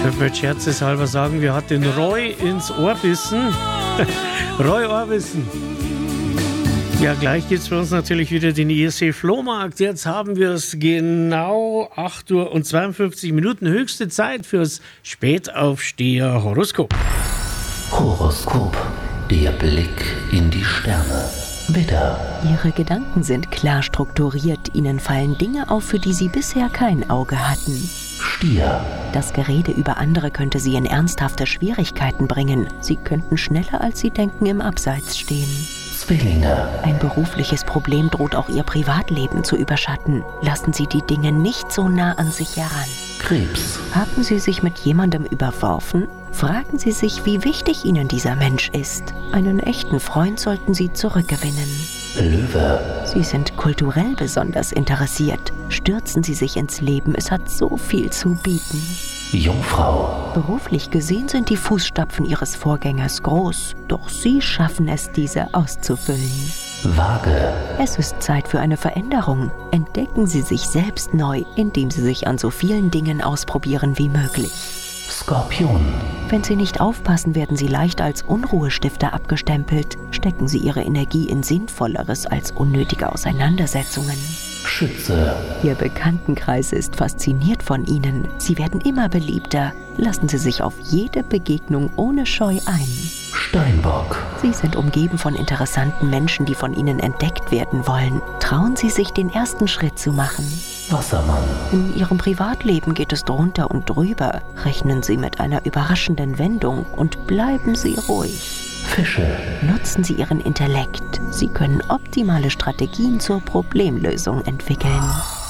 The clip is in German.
Können wir scherzeshalber sagen, wir hat den Roy ins Ohr bissen. Roy Orbison. Ja, gleich geht's für uns natürlich wieder den ISC Flohmarkt. Jetzt haben wir es genau 8 Uhr und 52 Minuten. Höchste Zeit fürs Spätaufsteher-Horoskop. Horoskop, der Blick in die Sterne. Widder. Ihre Gedanken sind klar strukturiert. Ihnen fallen Dinge auf, für die Sie bisher kein Auge hatten. Stier. Das Gerede über andere könnte Sie in ernsthafte Schwierigkeiten bringen. Sie könnten schneller, als Sie denken, im Abseits stehen. Zwillinge. Ein berufliches Problem droht auch Ihr Privatleben zu überschatten. Lassen Sie die Dinge nicht so nah an sich heran. Krebs. Haben Sie sich mit jemandem überworfen? Fragen Sie sich, wie wichtig Ihnen dieser Mensch ist. Einen echten Freund sollten Sie zurückgewinnen. Löwe. Sie sind kulturell besonders interessiert. Stürzen Sie sich ins Leben, es hat so viel zu bieten. Jungfrau. Beruflich gesehen sind die Fußstapfen Ihres Vorgängers groß, doch Sie schaffen es, diese auszufüllen. Waage. Es ist Zeit für eine Veränderung. Entdecken Sie sich selbst neu, indem Sie sich an so vielen Dingen ausprobieren wie möglich. Skorpion. Wenn Sie nicht aufpassen, werden Sie leicht als Unruhestifter abgestempelt. Stecken Sie Ihre Energie in Sinnvolleres als unnötige Auseinandersetzungen. Schütze. Ihr Bekanntenkreis ist fasziniert von Ihnen. Sie werden immer beliebter. Lassen Sie sich auf jede Begegnung ohne Scheu ein. Steinbock. Sie sind umgeben von interessanten Menschen, die von Ihnen entdeckt werden wollen. Trauen Sie sich, den ersten Schritt zu machen. Wassermann. In Ihrem Privatleben geht es drunter und drüber. Rechnen Sie mit einer überraschenden Wendung und bleiben Sie ruhig. Fische. Nutzen Sie Ihren Intellekt. Sie können optimale Strategien zur Problemlösung entwickeln.